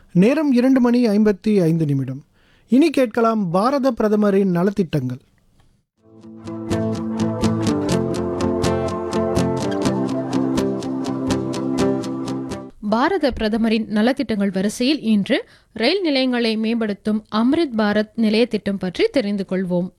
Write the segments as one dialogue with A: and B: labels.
A: நேரம் 2:55. இனி கேட்கலாம் பாரத பிரதமரின் நலத்திட்டங்கள்.
B: பாரத பிரதமரின் நலத்திட்டங்கள் வரிசையில் இன்று ரயில் நிலையங்களை மேம்படுத்தும் அம்ரித் பாரத் நிலைய திட்டம் பற்றி தெரிந்து கொள்வோம்.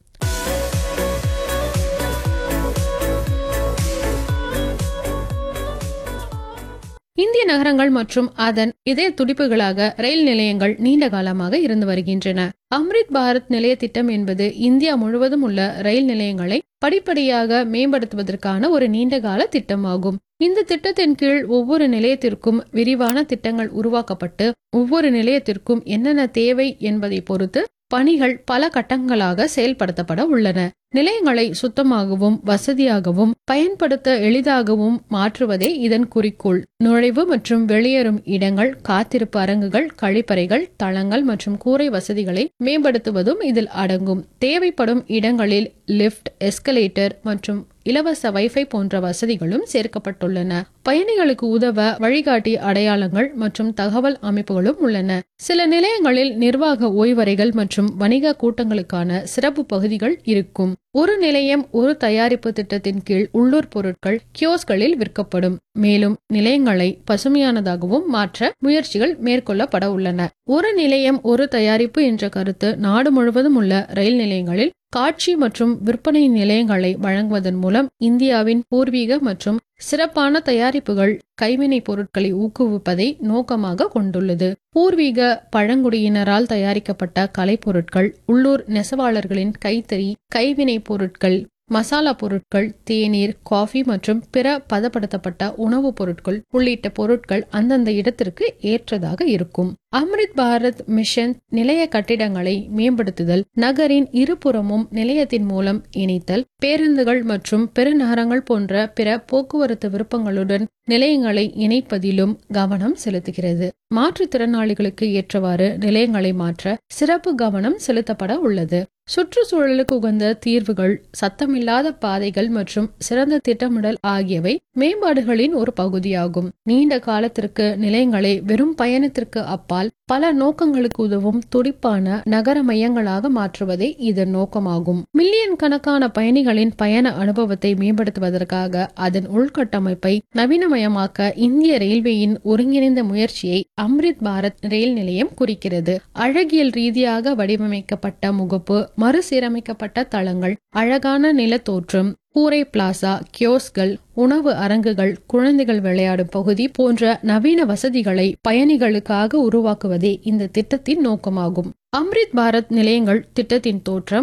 B: இந்திய நகரங்கள் மற்றும் அதன் இதய துடிப்புகளாக ரயில் நிலையங்கள் நீண்ட காலமாக இருந்து வருகின்றன. அம்ரித் பாரத் நிலைய திட்டம் என்பது இந்தியா முழுவதும் உள்ள ரயில் நிலையங்களை படிப்படியாக மேம்படுத்துவதற்கான ஒரு நீண்டகால திட்டமாகும். இந்த திட்டத்தின் கீழ் ஒவ்வொரு நிலையத்திற்கும் விரிவான திட்டங்கள் உருவாக்கப்பட்டு ஒவ்வொரு நிலையத்திற்கும் என்னென்ன தேவை என்பதை பொறுத்து பணிகள் பல கட்டங்களாக செயல்படுத்தப்பட உள்ளன. நிலையங்களை சுத்தமாகவும் வசதியாகவும் பயன்படுத்த எளிதாகவும் மாற்றுவதே இதன் குறிக்கோள். நுழைவு மற்றும் வெளியேறும் இடங்கள், காத்திருப்பு அரங்குகள், கழிப்பறைகள், தளங்கள் மற்றும் கூரை வசதிகளை மேம்படுத்துவதும் இதில் அடங்கும். தேவைப்படும் இடங்களில் லிப்ட், எஸ்கலேட்டர் மற்றும் இலவச வைஃபை போன்ற வசதிகளும் சேர்க்கப்பட்டுள்ளன. பயணிகளுக்கு உதவ வழிகாட்டி அடையாளங்கள் மற்றும் தகவல் அமைப்புகளும் உள்ளன. சில நிலையங்களில் நிர்வாக ஓய்வறைகள் மற்றும் வணிக கூட்டங்களுக்கான சிறப்பு பகுதிகள் இருக்கும். ஒரு நிலையம் ஒரு தயாரிப்பு திட்டத்தின் கீழ் உள்ளூர் பொருட்கள் கியோஸ்களில் விற்கப்படும். மேலும் நிலையங்களை பசுமையானதாகவும் மாற்ற முயற்சிகள் மேற்கொள்ளப்பட உள்ளன. ஒரு நிலையம் ஒரு தயாரிப்பு என்ற கருத்து நாடு முழுவதும் உள்ள ரயில் நிலையங்களில் காட்சி மற்றும் விற்பனை நிலையங்களை வழங்குவதன் மூலம் இந்தியாவின் பூர்வீக மற்றும் சிறப்பான தயாரிப்புகள், கைவினை பொருட்களை ஊக்குவிப்பதை நோக்கமாக கொண்டுள்ளது. பூர்வீக பழங்குடியினரால் தயாரிக்கப்பட்ட கலைப்பொருட்கள், உள்ளூர் நெசவாளர்களின் கைத்தறி, கைவினை பொருட்கள், மசாலா பொருட்கள், தேநீர், காஃபி மற்றும் பிற பதப்படுத்தப்பட்ட உணவுப் பொருட்கள் உள்ளிட்ட பொருட்கள் அந்தந்த இடத்திற்கு ஏற்றதாக இருக்கும். அம்ரித் பாரத் மிஷன் நிலைய கட்டிடங்களை மேம்படுத்துதல், நகரின் இருபுறமும் நிலையத்தின் மூலம் இணைத்தல், பேருந்துகள் மற்றும் பெருநகரங்கள் போன்ற பிற போக்குவரத்து விருப்பங்களுடன் நிலையங்களை இணைப்பதிலும் கவனம் செலுத்துகிறது. மாற்றுத்திறனாளிகளுக்கு ஏற்றவாறு நிலையங்களை மாற்ற சிறப்பு கவனம் செலுத்தப்பட உள்ளது. சுற்றுச்சூழலுக்கு உகந்த தீர்வுகள், சத்தமில்லாத பாதைகள் மற்றும் சிறந்த திட்டமிடல் ஆகியவை மேம்பாடுகளின் ஒரு பகுதியாகும். நீண்ட காலத்திற்கு நிலையங்களை வெறும் பயணத்திற்கு அப்பால் பல நோக்கங்களுக்கு உதவும் துடிப்பான நகர மையங்களாக மாற்றுவதே இதன் நோக்கமாகும். மில்லியன் கணக்கான பயணிகளின் பயண அனுபவத்தை மேம்படுத்துவதற்காக அதன் உள்கட்டமைப்பை நவீனமயமாக்க இந்திய ரயில்வேயின் ஒருங்கிணைந்த முயற்சியை அம்ரித் பாரத் ரயில் நிலையம் குறிக்கிறது. அழகியல் ரீதியாக வடிவமைக்கப்பட்ட முகப்பு, மறுசீரமைக்கப்பட்ட தளங்கள், அழகான நிலத்தோற்றம், கூரை பிளாசா, கியோஸ்கள், உணவு அரங்குகள், குழந்தைகள் விளையாடும் பகுதி போன்ற நவீன வசதிகளை பயணிகளுக்காக உருவாக்குவதே இந்த திட்டத்தின் நோக்கமாகும். அம்ரித் பாரத் நிலையங்கள் திட்டத்தின் தோற்றம்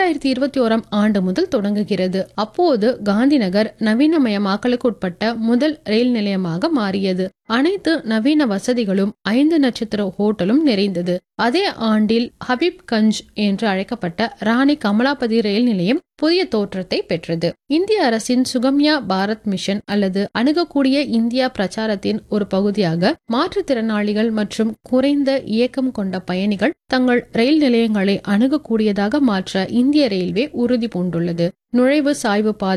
B: 2021 ஆண்டு முதல் தொடங்குகிறது. அப்போது காந்திநகர் நவீனமயமாக்கலுக்கு உட்பட்ட முதல் ரயில் நிலையமாக மாறியது. அனைத்து நவீன வசதிகளும் 5 நட்சத்திர ஹோட்டலும் நிறைந்தது. அதே ஆண்டில் ஹபீப்கஞ்ச் என்று அழைக்கப்பட்ட ராணி கமலாபதி ரயில் நிலையம் புதிய தோற்றத்தை பெற்றது. இந்திய அரசின் சுகம்யா பாரத் மிஷன் அல்லது அணுகக்கூடிய இந்தியா பிரச்சாரத்தின் ஒரு பகுதியாக மாற்றுத்திறனாளிகள் மற்றும் குறைந்த இயக்கம் கொண்ட பயணிகள் தங்கள் ரயில் நிலையங்களை அணுகக்கூடியதாக மாற்ற இந்திய ரயில்வே உறுதி பூண்டுள்ளது. நுழைவு சாய்வு பாதை